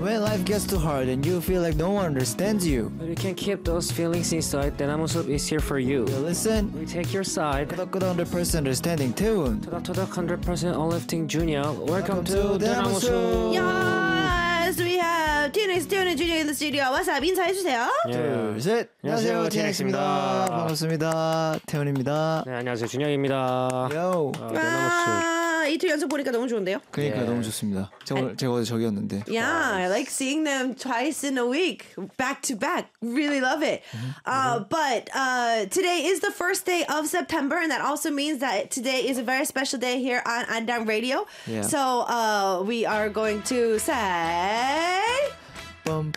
When life gets too hard and you feel like no one understands you, But you can't keep those feelings inside. 대나무숲 is here for you. you listen. We take your side. 끄덕끄덕 100% understanding tune. 토닥토닥 100% uplifting junior. Welcome to to 대나무숲. Yes, we have TNX, TNX Junior in the studio. What's up? 인사해주세요. 둘, 셋. 안녕하세요, TNX입니다. 반갑습니다. 태훈입니다. 네, 안녕하세요. 준영입니다. 요. 대나무숲. 이틀 연속 보니까 너무 좋은데요? 그러니까 네. 너무 좋습니다. 제가 어제 저기였는데. Yeah, I like seeing them twice in a week, back to back. Really love it. But today is the first day of September, and that also means that today is a very special day here on Andang Radio. Yeah. So we are going to say... 뻔